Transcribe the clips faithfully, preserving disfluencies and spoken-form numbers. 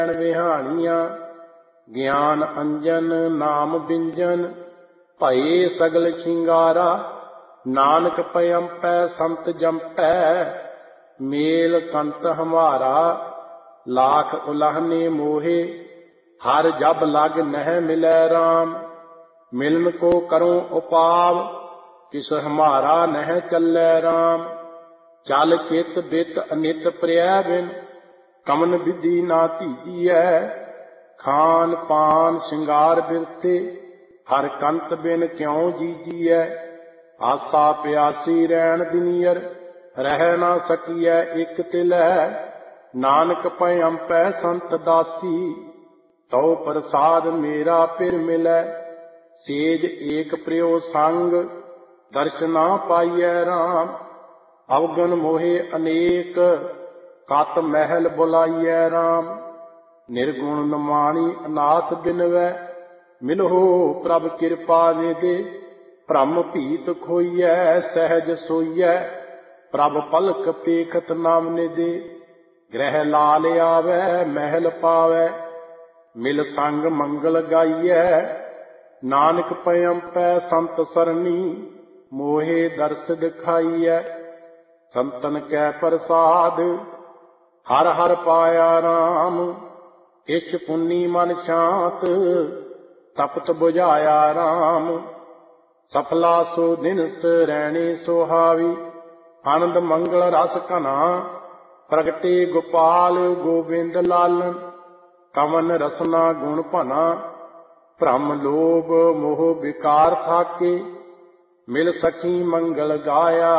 ਵਿਹਾਣੀਆਂ। ਗਿਆਨ ਅੰਜਨ ਨਾਮ ਬਿੰਜਨ ਭਏ ਸਗਲ ਸ਼ਿੰਗਾਰਾ। ਨਾਨਕ ਪਇੰਪੈ ਸੰਤ ਜੰਪੈ ਮੇਲ ਕੰਤ ਹਮਾਰਾ। ਲਾਖ ਉਲਾਹਨੇ ਮੋਹੇ ਹਰ ਜਬ ਲਗ ਨਹਿ ਮਿਲੈ ਰਾਮ। ਮਿਲਨ ਕੋ ਕਰੋ ਉਪਾਵ ਕਿਸ ਹਮਾਰਾ ਨਹਿ ਚੱਲੈ ਰਾਮ। ਚਲ ਚਿਤ ਬਿਤ ਅਨਿਤ ਪ੍ਰਿਆ ਬਿਨ ਕਮਨ ਵਿਧੀ ਨਾ ਧੀਜੀਐ। ਖਾਨ ਪਾਨ ਸ਼ਿੰਗਾਰ ਬਿਰਤੇ ਹਰ ਕੰਤ ਬਿਨ ਕਿਉ ਜੀਜੀਐ। ਆਸਾ ਪਿਆਸੀ ਰੈਣ ਦਿਨੀਅਰ ਰਹਿ ਨਾ ਸਕੀਐ ਇਕ ਤਿਲੈ। ਨਾਨਕ ਪਇੰਪੈ ਸੰਤ ਦਾਸੀ ਤਉ ਪ੍ਰਸਾਦ ਮੇਰਾ ਫਿਰ ਮਿਲੈ। ਸੇਜ ਏਕ ਪ੍ਰਿਯੋ ਸੰਗ ਦਰਸ਼ ਨਾ ਪਾਈਐ ਰਾਮ। ਅਵਗਨ ਮੋਹੇ ਅਨੇਕ ਕਤ ਮਹਿਲ ਬੁਲਾਈਐ ਰਾਮ। ਨਿਰਗੁਣ ਨਮਾਣੀ ਅਨਾਥ ਬਿਨਵੈ ਮਿਲਹੁ ਪ੍ਰਭ ਕਿਰਪਾ ਨਿਧੇ। ਭ੍ਰਮ ਭੀਤ ਖੋਈਐ ਸਹਿਜ ਸੋਈਐ ਪ੍ਰਭ ਪਲਕ ਪੇਖਤ ਨਾਮ ਨਿਧੇ। ਗ੍ਰਹਿ ਲਾਲ ਆਵੈ ਮਹਿਲ ਪਾਵੈ ਮਿਲ ਸੰਗ ਮੰਗਲ ਗਾਈਐ। ਨਾਨਕ ਪਇੰਪੈ ਸੰਤ ਸਰਣੀ ਮੋਹੇ ਦਰਸ ਦਿਖਾਈਐ। ਸੰਤਨ ਕੈ ਪ੍ਰਸਾਦ ਹਰ ਹਰ ਪਾਇਆ ਰਾਮ। ਇਛ ਪੁੰਨੀ ਮਨ ਸ਼ਾਂਤ ਤਪਤ ਬੁਝਾਇਆ ਰਾਮ। ਸਫਲਾ ਸੋ ਦਿਨਸ ਰੈਣੇ ਸੁਹਾਵੀ ਆਨੰਦ ਮੰਗਲ ਰਸ ਘਨਾ। ਪ੍ਰਗਟੇ ਗੋਪਾਲ ਗੋਬਿੰਦ ਲਾਲਨ ਕਵਨ ਰਸਨਾ ਗੁਣ ਭਨਾ। ਭ੍ਰਮ ਲੋਭ ਮੋਹ ਵਿਕਾਰ ਥਾਕੇ ਮਿਲ ਸਖੀ ਮੰਗਲ ਗਾਇਆ।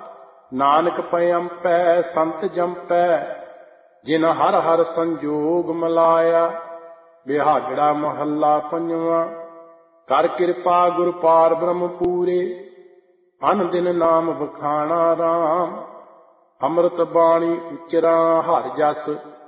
ਨਾਨਕ ਪਇੰਪੈ ਸੰਤ ਜੰਪੈ ਜਿਨ ਹਰ ਹਰ ਸੰਜੋਗ ਮਲਾਇਆ। ਬਿਹਾਗੜਾ ਮਹੱਲਾ ਪੰਜਵਾਂ। ਕਰ ਕਿਰਪਾ ਗੁਰ ਪਾਰ ਬ੍ਰਹਮ ਪੂਰੇ ਅਨ ਦਿਨ ਨਾਮ ਵਖਾਣਾ ਰਾਮ। ਅੰਮ੍ਰਿਤ ਬਾਣੀ ਉਚਰਾ ਹਰਿ ਜਸ